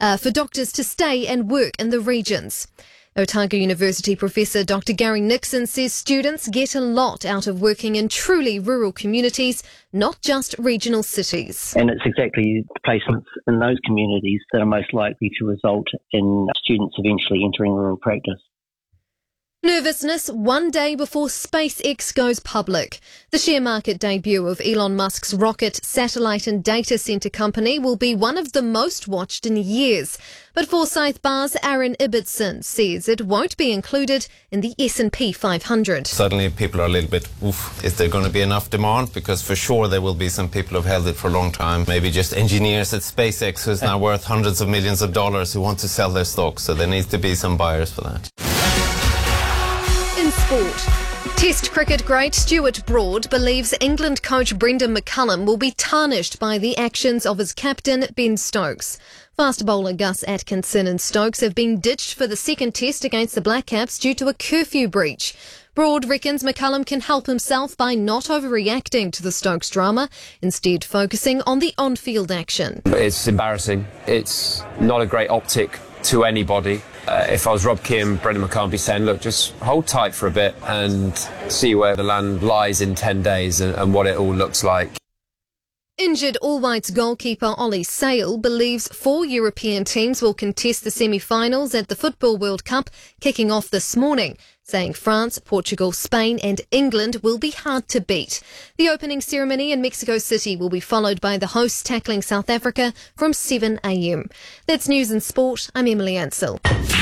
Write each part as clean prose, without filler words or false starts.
for doctors to stay and work in the regions. Otago University Professor Dr. Gary Nixon says students get a lot out of working in truly rural communities, not just regional cities. And it's exactly placements in those communities that are most likely to result in students eventually entering rural practice. Nervousness one day before SpaceX goes public. The share market debut of Elon Musk's rocket, satellite and data centre company will be one of the most watched in years. But Forsyth Barr's Aaron Ibbotson says it won't be included in the S&P 500. Suddenly people are a little bit, is there going to be enough demand? Because for sure there will be some people who've held it for a long time. Maybe just engineers at SpaceX who's now worth hundreds of millions of dollars who want to sell their stock. So there needs to be some buyers for that. In sport, Test cricket great Stuart Broad believes England coach Brendan McCullum will be tarnished by the actions of his captain Ben Stokes. Fast bowler Gus Atkinson and Stokes have been ditched for the second test against the Black Caps due to a curfew breach. Broad reckons McCullum can help himself by not overreacting to the Stokes drama, instead focusing on the on-field action. It's embarrassing. It's not a great optic to anybody. If I was Rob Keane, Brendan McCullum would be saying, look, just hold tight for a bit and see where the land lies in 10 days and what it all looks like. Injured All Whites goalkeeper Ollie Sale believes 4 European teams will contest the semi-finals at the Football World Cup, kicking off this morning, saying France, Portugal, Spain and England will be hard to beat. The opening ceremony in Mexico City will be followed by the hosts tackling South Africa from 7 a.m. That's news and sport. I'm Emily Ansell.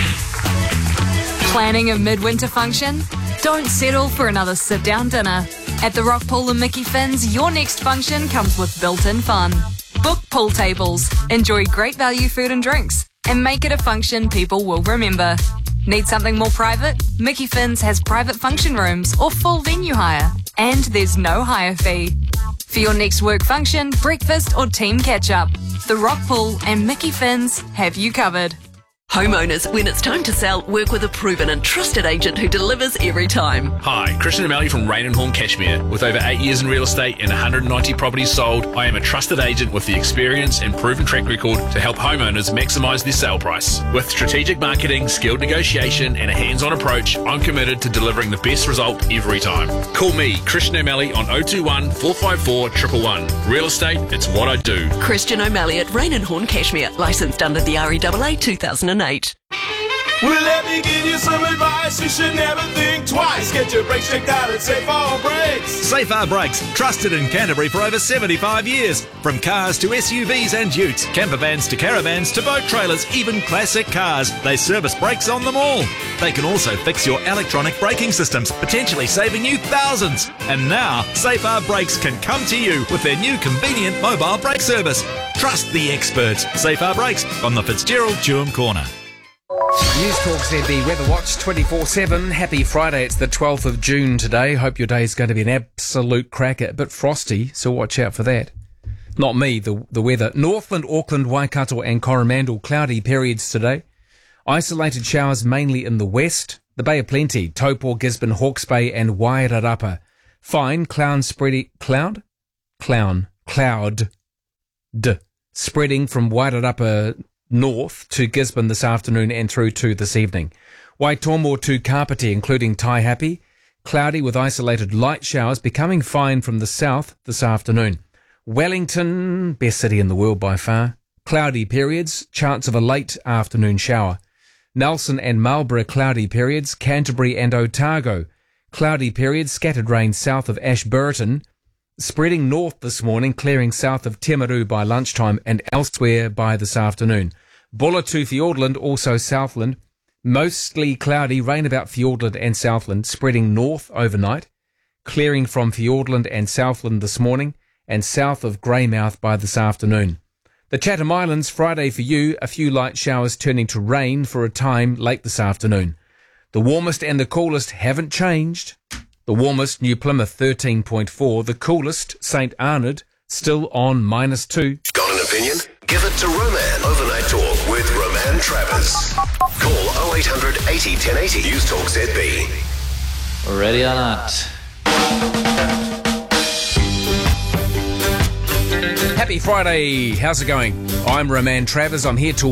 Planning a midwinter function? Don't settle for another sit-down dinner. At the Rock Pool and Mickey Finn's, your next function comes with built-in fun. Book pool tables, enjoy great value food and drinks, and make it a function people will remember. Need something more private? Mickey Finn's has private function rooms or full venue hire, and there's no hire fee. For your next work function, breakfast or team catch-up, the Rock Pool and Mickey Finn's have you covered. Homeowners, when it's time to sell, work with a proven and trusted agent who delivers every time. Hi, Christian O'Malley from Rain & Horn Cashmere. With over 8 years in real estate and 190 properties sold, I am a trusted agent with the experience and proven track record to help homeowners maximise their sale price. With strategic marketing, skilled negotiation and a hands-on approach, I'm committed to delivering the best result every time. Call me, Christian O'Malley, on 021 454 111. Real estate, it's what I do. Christian O'Malley at Rain & Horn Cashmere, licensed under the REAA 2008. Well, let me give you some advice. You should never think twice. Get your brakes checked out at Safar Brakes. Safar Brakes, trusted in Canterbury for over 75 years. From cars to SUVs and utes, camper vans to caravans to boat trailers, even classic cars. They service brakes on them all. They can also fix your electronic braking systems, potentially saving you thousands. And now, Safar Brakes can come to you with their new convenient mobile brake service. Trust the experts. Safar Brakes on the Fitzgerald Tuam Corner. News Talk ZB Weather Watch 24/7. Happy Friday. It's the 12th of June today. Hope your day is going to be an absolute cracker. A bit frosty, so watch out for that. Not me, the weather. Northland, Auckland, Waikato and Coromandel, cloudy periods today. Isolated showers mainly in the west. The Bay of Plenty, Taupo, Gisborne, Hawke's Bay and Wairarapa. Fine, cloud spreading from Wairarapa north to Gisborne this afternoon and through to this evening. Waitomo to Kapiti, including Taihape, cloudy with isolated light showers, becoming fine from the south this afternoon. Wellington, best city in the world by far, cloudy periods, chance of a late afternoon shower. Nelson and Marlborough, cloudy periods. Canterbury and Otago, cloudy periods, scattered rain south of Ashburton, spreading north this morning, clearing south of Timaru by lunchtime and elsewhere by this afternoon. Bulla to Fiordland, also Southland, mostly cloudy, rain about Fiordland and Southland, spreading north overnight, clearing from Fiordland and Southland this morning, and south of Greymouth by this afternoon. The Chatham Islands, Friday for you, a few light showers turning to rain for a time late this afternoon. The warmest and the coolest haven't changed. The warmest, New Plymouth, 13.4. The coolest, St Arnaud, still on -2. Got an opinion? Give it to Roman. Overnight Talk with Roman Travers. Call 0800 80 1080. News Talk ZB. Ready or not? Happy Friday. How's it going? I'm Roman Travers. I'm here till